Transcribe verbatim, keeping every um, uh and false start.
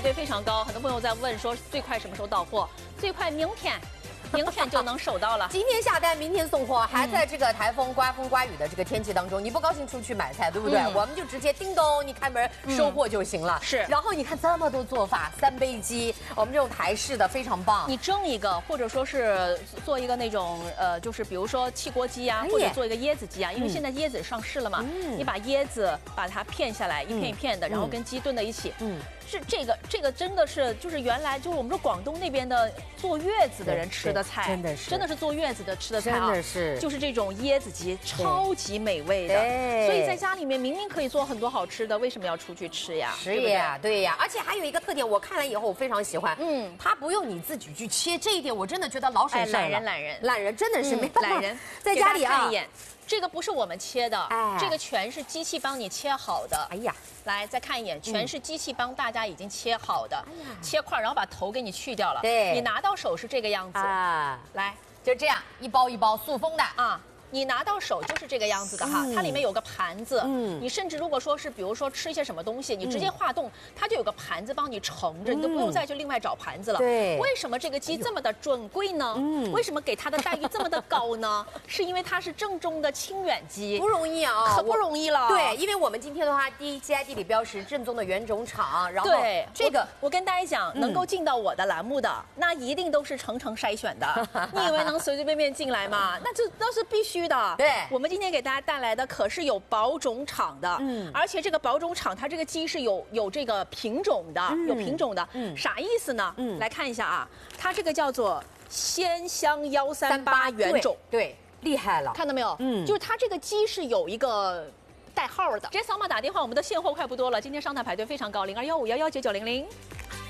队非常高，很多朋友在问说最快什么时候到货？最快明天。 明天就能收到了。 今天下单，明天送货，还在这个台风、刮风、刮雨的这个天气当中，你不高兴出去买菜，对不对？嗯、我们就直接叮咚，你开门收货就行了。 嗯、是。 然后你看这么多做法，三杯鸡，我们这种台式的非常棒。 你蒸一个，或者说是做一个那种呃，就是比如说汽锅鸡啊，哎、或者做一个椰子鸡啊，因为现在椰子上市了嘛，嗯、你把椰子把它片下来，一片一片的，嗯、然后跟鸡炖在一起。嗯。 是这个，这个真的是就是原来就是我们说广东那边的坐月子的人吃的菜， 真的是真的是坐月子的吃的菜啊， 真的是就是这种椰子鸡，超级美味的。所以在家里面明明可以做很多好吃的，为什么要出去吃呀？ 是呀，对呀，而且还有一个特点，我看了以后我非常喜欢，嗯，它不用你自己去切，这一点我真的觉得老省事了。 懒人，懒人， 懒人真的是没办法。 懒人在家里啊， 看一眼。 这个不是我们切的，哎、这个全是机器帮你切好的。哎呀，来再看一眼，全是机器帮大家已经切好的，哎、切块，然后把头给你去掉了。对，你拿到手是这个样子啊。来， 就这样一包一包塑封的啊。 你拿到手就是这个样子的哈，嗯、它里面有个盘子，嗯，你甚至如果说是比如说吃一些什么东西，你直接化冻，嗯、它就有个盘子帮你盛着，嗯、你都不用再去另外找盘子了。对，为什么这个鸡这么的准贵呢？嗯，为什么给它的待遇这么的高呢？是因为它是正宗的清远鸡， 不容易啊， 可不容易了。 对，因为我们今天的话，第一 G I 地理标识正宗的原种厂，然后对这个我，我跟大家讲，嗯、能够进到我的栏目的，那一定都是层层筛选的。你以为能随随便便进来吗？那这那是必须的。对。 我们今天给大家带来的可是有保种厂的，嗯，而且这个保种厂它这个鸡是有有这个品种的，嗯、有品种的，嗯，啥意思呢？嗯，来看一下啊，它这个叫做鲜香幺三八原种， 对，厉害了， 看到没有？嗯，就是它这个鸡是有一个代号的，直接扫码打电话，我们的现货快不多了，今天上台排队非常高，零二幺五幺幺九九零零。